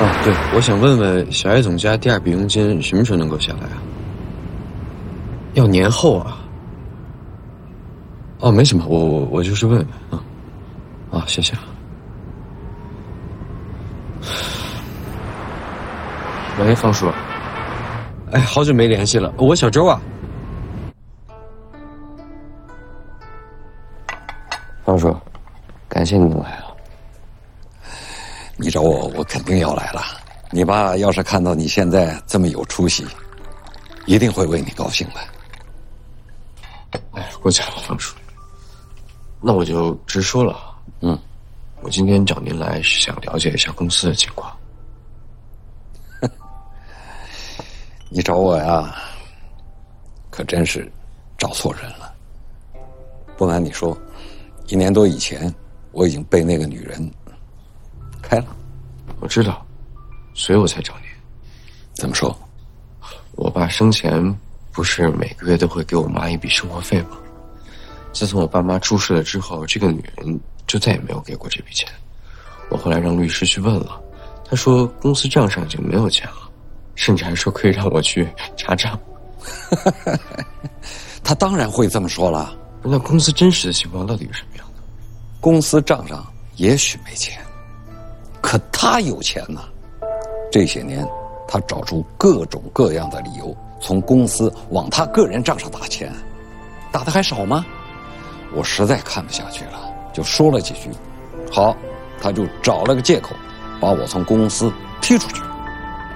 对，我想问问小艾总家第二笔佣金什么时候能够下来啊？要年后啊？哦，没什么，我就是问问啊。啊，谢谢啊。喂，方叔。哎，好久没联系了，我小周啊。方叔，感谢您来了。 你找我，我肯定要来了。你爸要是看到你现在这么有出息，一定会为你高兴的。 哎，过奖了，方叔。那我就直说了。我今天找您来是想了解一下公司的情况。 你找我呀，可真是找错人了。不瞒你说，1年多以前，我已经被那个女人开了。 我知道，所以我才找您。 怎么说？ 我爸生前不是每个月都会给我妈一笔生活费吗？自从我爸妈出事了之后，这个女人就再也没有给过这笔钱。我后来让律师去问了，他说公司账上已经没有钱了，甚至还说可以让我去查账。 他当然会这么说了。 那公司真实的情况到底是什么样的？ 公司账上也许没钱，可他有钱呐。这些年，他找出各种各样的理由，从公司往他个人账上打钱，打的还少吗？我实在看不下去了，就说了几句。好，他就找了个借口，把我从公司踢出去。